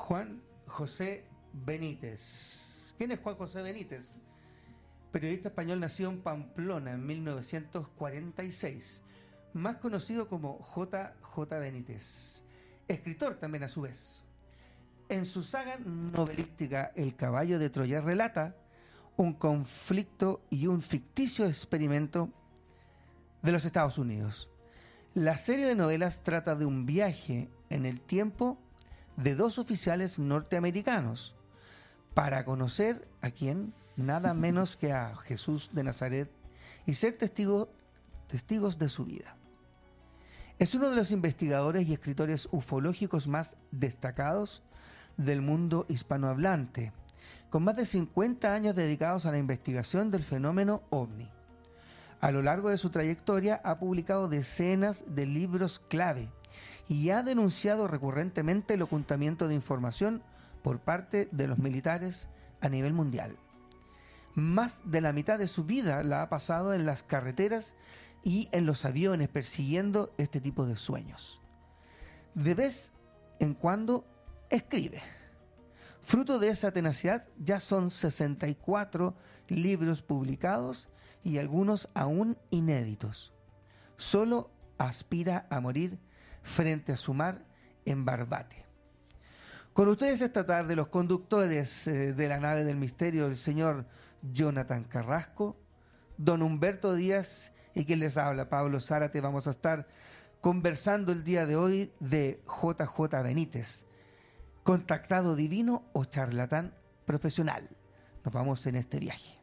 Juan José Benítez. ¿Quién es Juan José Benítez? Periodista español nacido en Pamplona en 1946, más conocido como J.J. Benítez. Escritor también a su vez. En su saga novelística El caballo de Troya relata un conflicto y un ficticio experimento de los Estados Unidos. La serie de novelas trata de un viaje en el tiempo de dos oficiales norteamericanos para conocer a quién, nada menos que a Jesús de Nazaret, y ser testigos de su vida. Es uno de los investigadores y escritores ufológicos más destacados del mundo hispanohablante, con más de 50 años dedicados a la investigación del fenómeno OVNI. A lo largo de su trayectoria ha publicado decenas de libros clave y ha denunciado recurrentemente el ocultamiento de información por parte de los militares a nivel mundial. Más de la mitad de su vida la ha pasado en las carreteras y en los aviones persiguiendo este tipo de sueños. De vez en cuando escribe. Fruto de esa tenacidad ya son 64 libros publicados y algunos aún inéditos. Solo aspira a morir frente a su mar en Barbate. Con ustedes esta tarde los conductores de la nave del misterio, el señor Jonathan Carrasco, don Humberto Díaz y quien les habla, Pablo Zárate. Vamos a estar conversando el día de hoy de J.J. Benítez, contactado divino o charlatán profesional. Nos vamos en este viaje.